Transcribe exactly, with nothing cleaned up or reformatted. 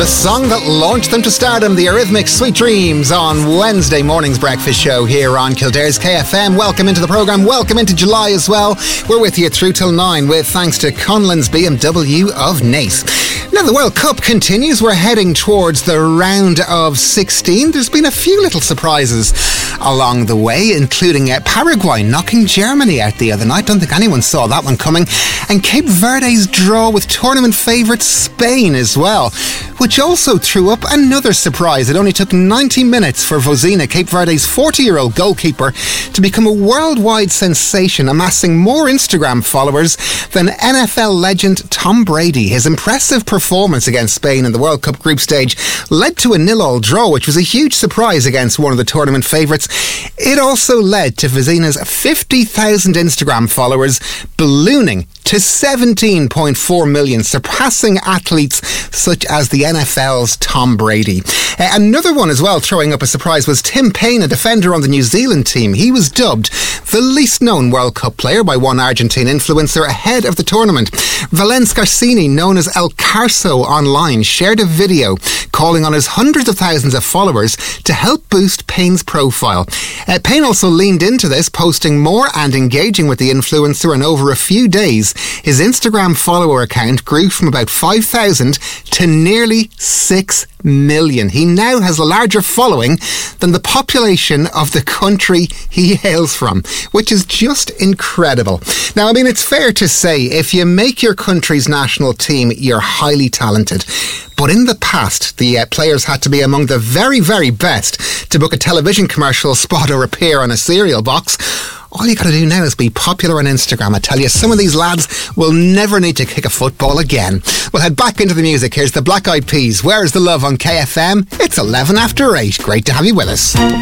The song that launched them to stardom, the Eurythmics' Sweet Dreams, on Wednesday morning's breakfast show here on Kildare's K F M. Welcome into the programme, welcome into July as well. We're with you through till nine with thanks to Conlon's B M W of Naas. Now the World Cup continues, we're heading towards the round of sixteen. There's been a few little surprises along the way, including uh, Paraguay knocking Germany out the other night. Don't think anyone saw that one coming. And Cape Verde's draw with tournament favourite Spain as well, which also threw up another surprise. It only took ninety minutes for Vozina, Cape Verde's forty-year-old goalkeeper, to become a worldwide sensation, amassing more Instagram followers than N F L legend Tom Brady. His impressive performance against Spain in the World Cup group stage led to a nil-all draw, which was a huge surprise against one of the tournament favourites. It also led to Vozina's fifty thousand Instagram followers ballooning to seventeen point four million, surpassing athletes such as the N F L's Tom Brady. Uh, another one as well throwing up a surprise was Tim Payne, a defender on the New Zealand team. He was dubbed the least known World Cup player by one Argentine influencer ahead of the tournament. Valence Garcini, known as El Carso online, shared a video calling on his hundreds of thousands of followers to help boost Payne's profile. Uh, Payne also leaned into this, posting more and engaging with the influencer, and over a few days his Instagram follower account grew from about five thousand to nearly six million. He now has a larger following than the population of the country he hails from, which is just incredible. Now, I mean, it's fair to say if you make your country's national team, you're highly talented. But in the past, the uh, players had to be among the very, very best to book a television commercial spot or appear on a cereal box. All you got to do now is be popular on Instagram. I tell you, some of these lads will never need to kick a football again. We'll head back into the music. Here's the Black Eyed Peas. Where's the Love on K F M? It's eleven after eight. Great to have you with us.